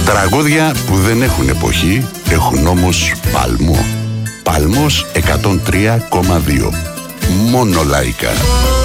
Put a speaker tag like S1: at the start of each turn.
S1: Τραγούδια που δεν έχουν εποχή, έχουν όμως παλμό. Παλμός 103,2. Μόνο λαϊκά.